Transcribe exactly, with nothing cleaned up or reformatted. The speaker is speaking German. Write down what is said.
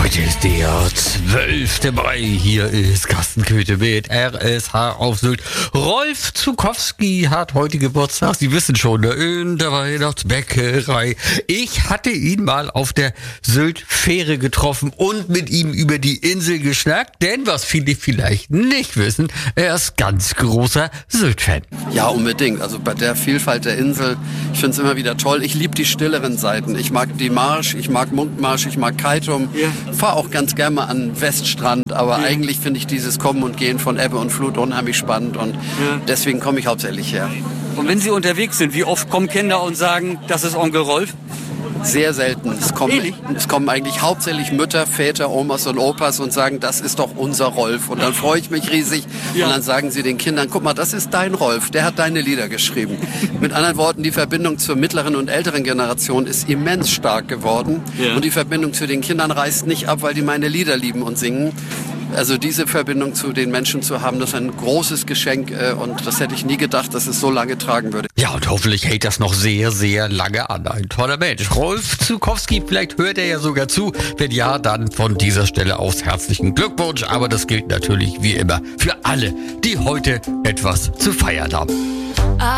Heute ist der zwölfte Mai. Hier ist Carsten Köthe mit R S H auf Sylt. Rolf Zuckowski hat heute Geburtstag. Sie wissen schon, ne? In der Weihnachtsbäckerei. Ich hatte ihn mal auf der Sylt-Fähre getroffen und mit ihm über die Insel geschnackt. Denn, was viele vielleicht nicht wissen, er ist ganz großer Sylt-Fan. Ja, unbedingt. Also bei der Vielfalt der Insel, ich finde es immer wieder toll. Ich liebe die stilleren Seiten. Ich mag die Marsch, ich mag Munkmarsch, ich mag Kaitum. Ja. Fahre auch ganz gerne mal an Weststrand, aber ja. eigentlich finde ich dieses Kommen und Gehen von Ebbe und Flut unheimlich spannend und ja. deswegen komme ich hauptsächlich her. Und wenn Sie unterwegs sind, wie oft kommen Kinder und sagen, das ist Onkel Rolf? Sehr selten. Es kommen, es kommen eigentlich hauptsächlich Mütter, Väter, Omas und Opas und sagen, das ist doch unser Rolf. Und dann freue ich mich riesig. Ja. Und dann sagen sie den Kindern, guck mal, das ist dein Rolf, der hat deine Lieder geschrieben. Mit anderen Worten, die Verbindung zur mittleren und älteren Generation ist immens stark geworden. Ja. Und die Verbindung zu den Kindern reißt nicht ab, weil die meine Lieder lieben und singen. Also diese Verbindung zu den Menschen zu haben, das ist ein großes Geschenk und das hätte ich nie gedacht, dass es so lange tragen würde. Ja, und hoffentlich hält das noch sehr, sehr lange an. Ein toller Mensch. Rolf Zuckowski, vielleicht hört er ja sogar zu. Wenn ja, dann von dieser Stelle aus herzlichen Glückwunsch. Aber das gilt natürlich wie immer für alle, die heute etwas zu feiern haben.